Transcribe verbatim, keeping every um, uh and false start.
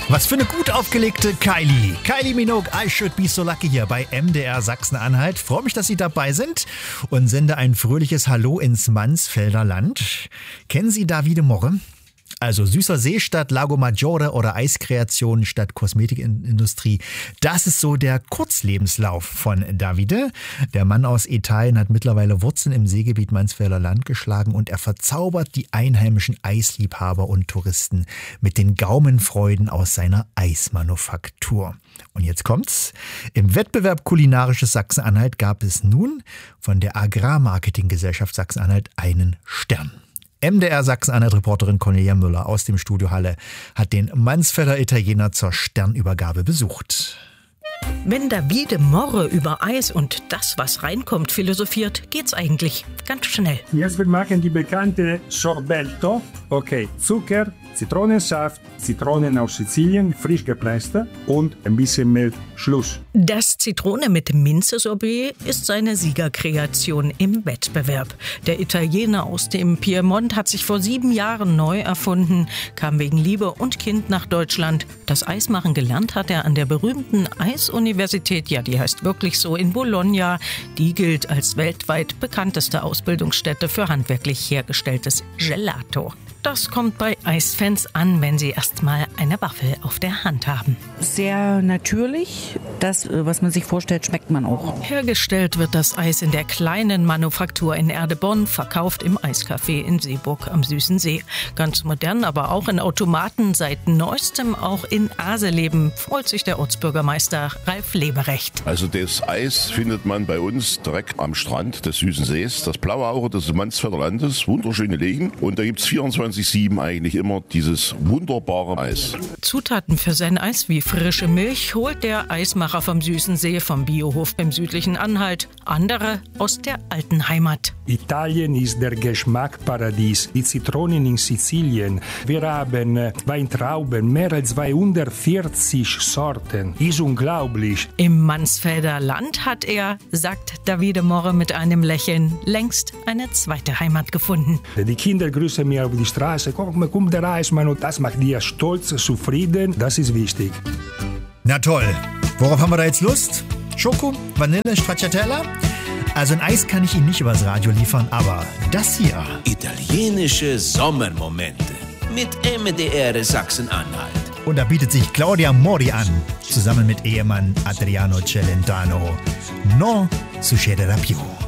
Was für eine gut aufgelegte Kylie. Kylie Minogue, I Should Be So Lucky hier bei M D R Sachsen-Anhalt. Freue mich, dass Sie dabei sind und sende ein fröhliches Hallo ins Mansfelder Land. Kennen Sie Davide Morre? Also süßer See statt Lago Maggiore oder Eiskreation statt Kosmetikindustrie. Das ist so der Kurzlebenslauf von Davide. Der Mann aus Italien hat mittlerweile Wurzeln im Seegebiet Mansfelder Land geschlagen und er verzaubert die einheimischen Eisliebhaber und Touristen mit den Gaumenfreuden aus seiner Eismanufaktur. Und jetzt kommt's. Im Wettbewerb Kulinarisches Sachsen-Anhalt gab es nun von der Agrarmarketinggesellschaft Sachsen-Anhalt einen Stern. M D R Sachsen-Anhalt-Reporterin Cornelia Müller aus dem Studio Halle hat den Mansfelder Italiener zur Sternübergabe besucht. Wenn Davide Morre über Eis und das, was reinkommt, philosophiert, geht's eigentlich ganz schnell. Jetzt wir machen die bekannte Sorbetto. Okay, Zucker, Zitronensaft, Zitronen aus Sizilien, frisch gepresste und ein bisschen Milch. Schluss. Das Zitrone mit Minze-Sorbet ist seine Siegerkreation im Wettbewerb. Der Italiener aus dem Piemont hat sich vor sieben Jahren neu erfunden, kam wegen Liebe und Kind nach Deutschland. Das Eismachen gelernt hat er an der berühmten Eisuniversität, ja, die heißt wirklich so, in Bologna. Die gilt als weltweit bekannteste Ausbildungsstätte für handwerklich hergestelltes Gelato. Das kommt bei Eisfans an, wenn sie erst mal eine Waffel auf der Hand haben. Sehr natürlich. Das, was man sich vorstellt, schmeckt man auch. Hergestellt wird das Eis in der kleinen Manufaktur in Erdebonn, verkauft im Eiscafé in Seeburg am Süßen See. Ganz modern, aber auch in Automaten, seit neuestem auch in Aseleben, freut sich der Ortsbürgermeister Ralf Leberecht. Also das Eis findet man bei uns direkt am Strand des Süßen Sees. Das blaue Auge des Mansfelder Landes, wunderschöne Liegen. Und da gibt es vierundzwanzig sieben eigentlich immer dieses wunderbare Eis. Zutaten für sein Eis wie frische Milch holt der Eismacher vom Süßen See, vom Biohof beim südlichen Anhalt. Andere aus der alten Heimat. Italien ist der Geschmackparadies. Die Zitronen in Sizilien. Wir haben Weintrauben, mehr als zweihundertvierzig Sorten. Ist unglaublich. Im Mansfelder Land hat er, sagt Davide Morre mit einem Lächeln, längst eine zweite Heimat gefunden. Die Kinder grüßen mir auf die Straße. Komm, komm der Eismann, und das macht dir stolz, zufrieden. Das ist wichtig. Na toll. Worauf haben wir da jetzt Lust? Schoko, Vanille, Stracciatella? Also ein Eis kann ich Ihnen nicht übers Radio liefern, aber das hier. Italienische Sommermomente mit M D R Sachsen-Anhalt. Und da bietet sich Claudia Mori an, zusammen mit Ehemann Adriano Celentano. No succederà più.